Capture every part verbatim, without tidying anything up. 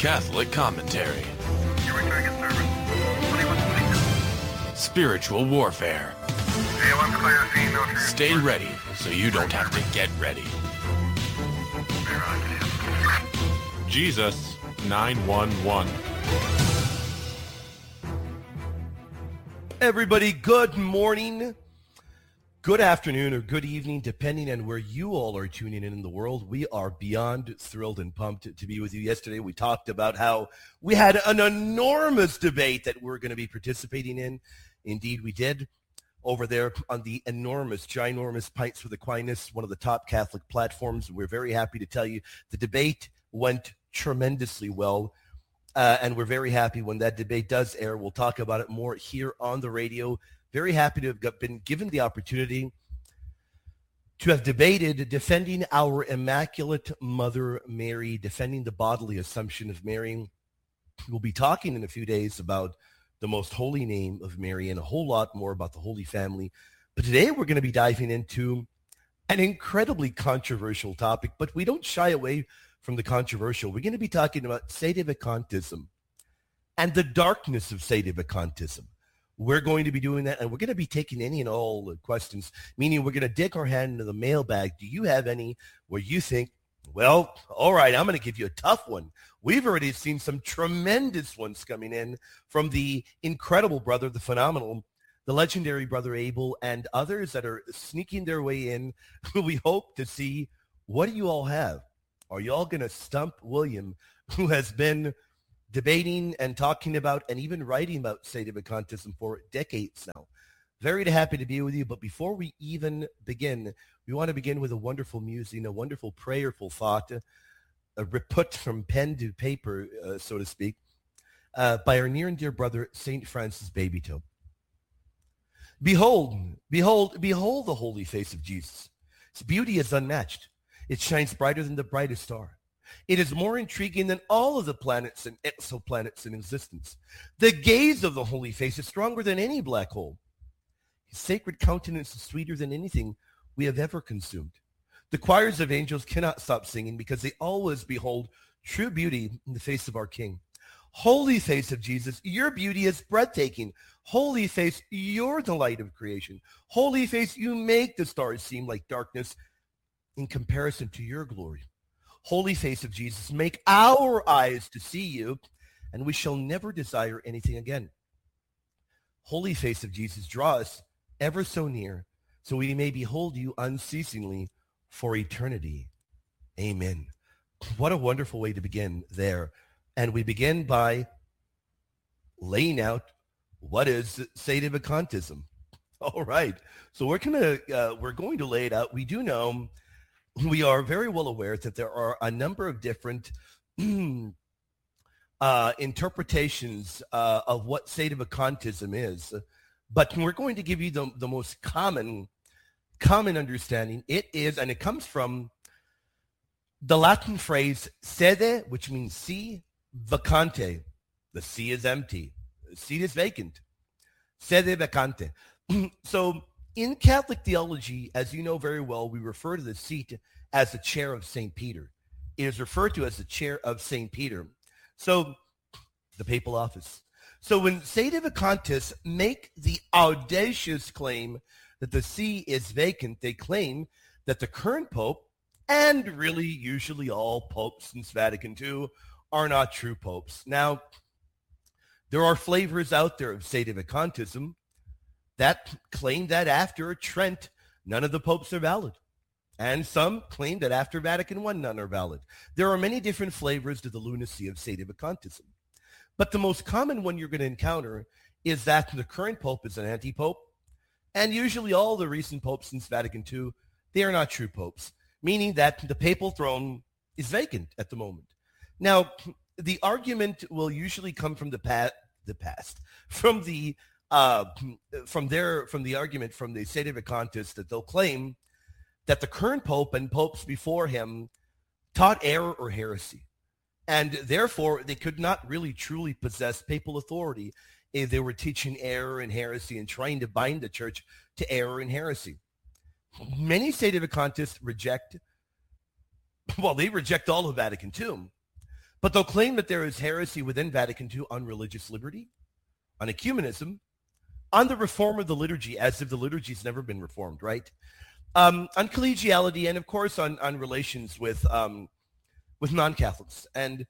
Catholic commentary. You're returning a service. What do you want to speak Spiritual warfare. to? A one clear, C, no trigger. Stay ready so you don't have to get ready. Jesus nine one one. Everybody, good morning, good afternoon, or good evening, depending on where you all are tuning in in the world. We are beyond thrilled and pumped to be with you. Yesterday, we talked about how we had an enormous debate that we're going to be participating in. Indeed, we did. Over there on the enormous, ginormous Pints for the Aquinas, one of the top Catholic platforms. We're very happy to tell you the debate went tremendously well. Uh, and we're very happy when that debate does air. We'll talk about it more here on the radio. Very happy to have got, been given the opportunity to have debated defending our Immaculate Mother Mary, defending the bodily Assumption of Mary. We'll be talking in a few days about the most holy name of Mary and a whole lot more about the Holy Family. But today we're going to be diving into an incredibly controversial topic, but we don't shy away from the controversial. We're going to be talking about sedevacantism and the darkness of sedevacantism. We're going to be doing that, and we're going to be taking any and all questions, meaning we're going to dig our hand into the mailbag. Do you have any where you think, well, all right, I'm going to give you a tough one. We've already seen some tremendous ones coming in from the incredible brother, the phenomenal, the legendary Brother Abel, and others that are sneaking their way in. We hope to see, what do you all have? Are you all going to stump William, who has been debating and talking about and even writing about sedevacantism for decades now? Very happy to be with you. But before we even begin, we want to begin with a wonderful musing, a wonderful prayerful thought, a put from pen to paper, uh, so to speak, uh, by our near and dear brother, Saint Francis Babytoe. Behold, behold, behold the holy face of Jesus. Its beauty is unmatched. It shines brighter than the brightest star. It is more intriguing than all of the planets and exoplanets in existence. The gaze of the holy face is stronger than any black hole. His sacred countenance is sweeter than anything we have ever consumed. The choirs of angels cannot stop singing because they always behold true beauty in the face of our King. Holy face of Jesus, your beauty is breathtaking. Holy face, you're the light of creation. Holy face, you make the stars seem like darkness in comparison to your glory. Holy face of Jesus, make our eyes to see you, and we shall never desire anything again. Holy face of Jesus, draw us ever so near, so we may behold you unceasingly for eternity. Amen. What a wonderful way to begin there. And we begin by laying out what is sedevacantism. All right. So we're gonna uh, we're going to lay it out. We do know, we are very well aware that there are a number of different uh, interpretations uh, of what sedevacantism is, but we're going to give you the, the most common common understanding. It is, and it comes from the Latin phrase sede, which means see, vacante. The see is empty. The seat is vacant. Sede vacante. So in Catholic theology, as you know very well, we refer to the seat as the chair of Saint Peter. It is referred to as the chair of Saint Peter. So the papal office. So when sedevacantists make the audacious claim that the see is vacant, they claim that the current pope, and really usually all popes since Vatican Two, are not true popes. Now, there are flavors out there of sedevacantism that claim that after Trent, none of the popes are valid. And some claim that after Vatican One, none are valid. There are many different flavors to the lunacy of sedevacantism. But the most common one you're going to encounter is that the current pope is an anti-pope, and usually all the recent popes since Vatican Two, they are not true popes, meaning that the papal throne is vacant at the moment. Now, the argument will usually come from the, pa- the past, from the uh, from their from the argument from the sedevacantists that they'll claim that the current pope and popes before him taught error or heresy, and therefore they could not really truly possess papal authority if they were teaching error and heresy and trying to bind the church to error and heresy. Many sedevacantists reject, well, they reject all of Vatican Two, But they'll claim that there is heresy within Vatican two on religious liberty, on ecumenism, on the reform of the liturgy, as if the liturgy's never been reformed, right? Um, on collegiality, and of course on, on relations with um, with non-Catholics. And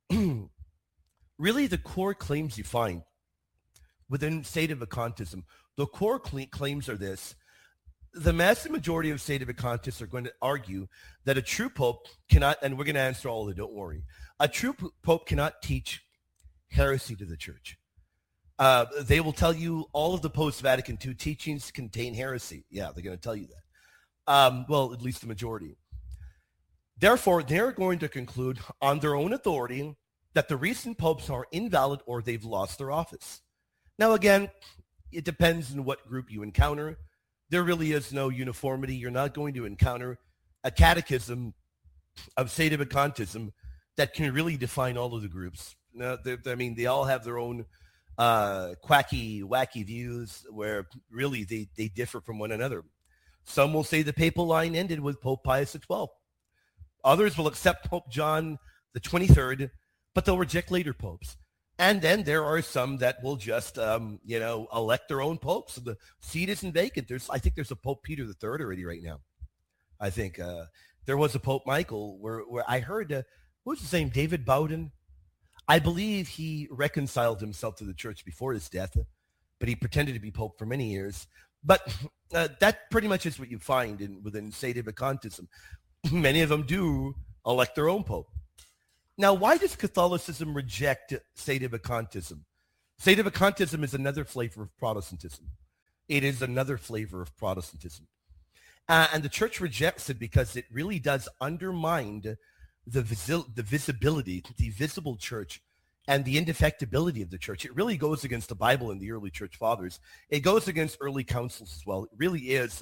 really the core claims you find within Sedevacantism, the core cl- claims are this. The massive majority of Sedevacantists are going to argue that a true pope cannot, and we're going to answer all of it, don't worry, a true p- pope cannot teach heresy to the church. Uh, they will tell you all of the post-Vatican two teachings contain heresy. Yeah, they're going to tell you that. Um, well, at least the majority. Therefore, they're going to conclude on their own authority that the recent popes are invalid or they've lost their office. Now, again, it depends on what group you encounter. There really is no uniformity. You're not going to encounter a catechism of Sedevacantism that can really define all of the groups. No, I mean, they all have their own uh, quacky, wacky views where really they, they differ from one another. Some will say the papal line ended with Pope Pius the twelfth. Others will accept Pope John the twenty-third, but they'll reject later popes. And then there are some that will just, um, you know, elect their own popes. So the seat isn't vacant. There's, I think there's a Pope Peter the third already right now. I think uh, there was a Pope Michael where, where I heard, uh, what was his name, David Bowden? I believe he reconciled himself to the church before his death, but he pretended to be Pope for many years. But uh, that pretty much is what you find in within Sedevacantism. Many of them do elect their own Pope. Now, why does Catholicism reject Sedevacantism? Sedevacantism is another flavor of Protestantism. It is another flavor of Protestantism. Uh, and the church rejects it because it really does undermine the, visi- the visibility, the visible church, and the indefectibility of the church. It really goes against the Bible and the early church fathers. It goes against early councils as well. It really is,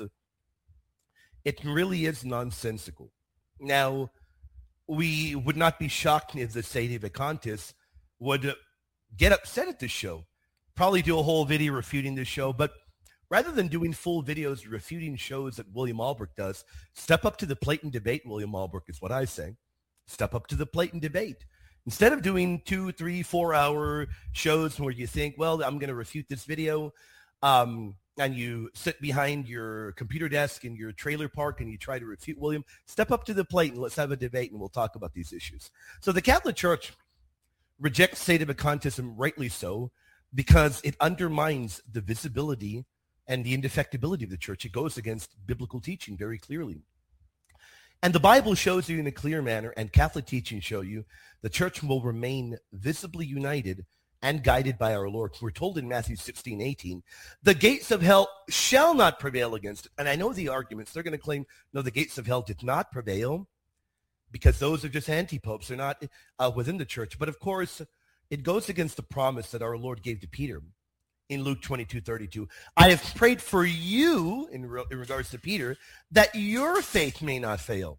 it really is nonsensical. Now, we would not be shocked if the Sedevacantists would get upset at this show, probably do a whole video refuting this show, but rather than doing full videos refuting shows that William Albrecht does, step up to the plate and debate, William Albrecht is what I say. Step up to the plate and debate. Instead of doing two, three, four-hour shows where you think, well, I'm going to refute this video, um, and you sit behind your computer desk in your trailer park and you try to refute William, step up to the plate and let's have a debate and we'll talk about these issues. So the Catholic Church rejects Sedevacantism, rightly so, because it undermines the visibility and the indefectibility of the church. It goes against biblical teaching very clearly. And the Bible shows you in a clear manner, and Catholic teaching show you, the church will remain visibly united and guided by our Lord. We're told in Matthew sixteen eighteen, the gates of hell shall not prevail against it. And I know the arguments. They're going to claim, no, the gates of hell did not prevail because those are just anti-popes. They're not uh, within the church. But of course, it goes against the promise that our Lord gave to Peter in Luke twenty-two thirty-two. I have prayed for you, in, re- in regards to Peter, that your faith may not fail.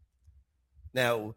Now,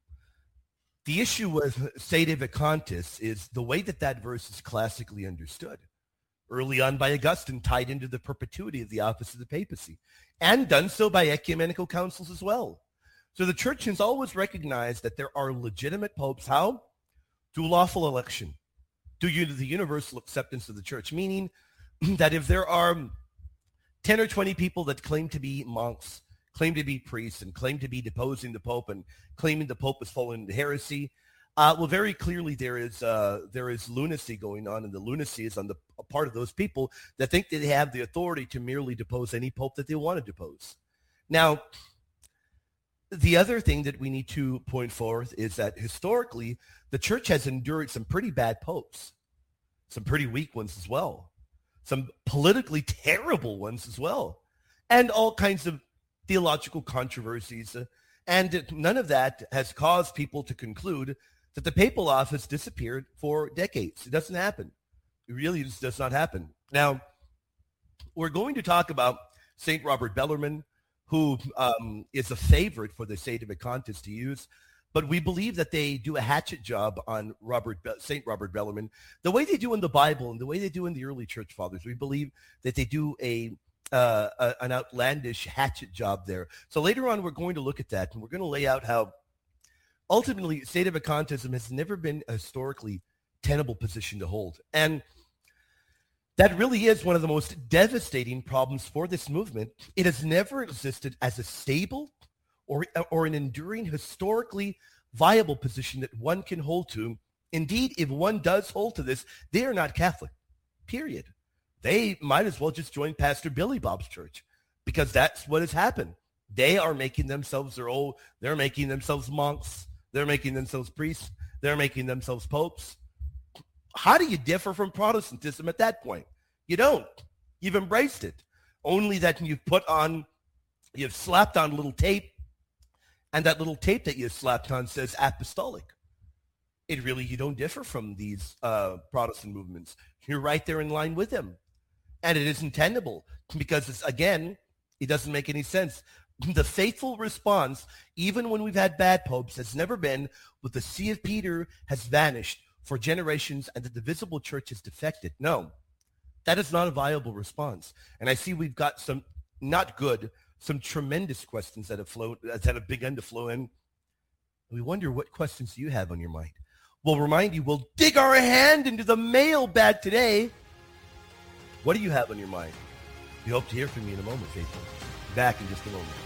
the issue with Sedevacantists is the way that that verse is classically understood. Early on by Augustine, tied into the perpetuity of the office of the papacy, and done so by ecumenical councils as well. So the church has always recognized that there are legitimate popes. How? Through lawful election, through the universal acceptance of the church, meaning that if there are ten or twenty people that claim to be monks, claim to be priests, and claim to be deposing the Pope and claiming the Pope has fallen into heresy, uh, well, very clearly there is uh, there is lunacy going on, and the lunacy is on the part of those people that think that they have the authority to merely depose any Pope that they want to depose. Now, the other thing that we need to point forth is that historically, the church has endured some pretty bad popes, some pretty weak ones as well, some politically terrible ones as well, and all kinds of theological controversies. Uh, and none of that has caused people to conclude that the papal office disappeared for decades. It doesn't happen. It really just does not happen. Now, we're going to talk about Saint Robert Bellarmine, who um, is a favorite for the Sedevacantists to use, but we believe that they do a hatchet job on Robert Be- Saint Robert Bellarmine, the way they do in the Bible and the way they do in the early church fathers. We believe that they do a Uh, a, an outlandish hatchet job there. So later on, we're going to look at that, and we're going to lay out how ultimately, sedevacantism has never been a historically tenable position to hold. And that really is one of the most devastating problems for this movement. It has never existed as a stable or, or an enduring, historically viable position that one can hold to. Indeed, if one does hold to this, they are not Catholic, period. They might as well just join Pastor Billy Bob's church, because that's what has happened. They are making themselves their own, they're making themselves monks, they're making themselves priests, they're making themselves popes. How do you differ from Protestantism at that point? You don't. You've embraced it. Only that you've put on, you've slapped on a little tape, and that little tape that you slapped on says apostolic. It really, you don't differ from these uh, Protestant movements. You're right there in line with them. And it isn't tenable because, it's, again, it doesn't make any sense. The faithful response, even when we've had bad popes, has never been, with the See of Peter has vanished for generations and that the visible church has defected. No, that is not a viable response. And I see we've got some not good, some tremendous questions that have flowed, that have begun to flow in. We wonder, what questions do you have on your mind? We'll remind you, we'll dig our hand into the mailbag today. What do you have on your mind? We hope to hear from you in a moment, faithful. Back in just a moment.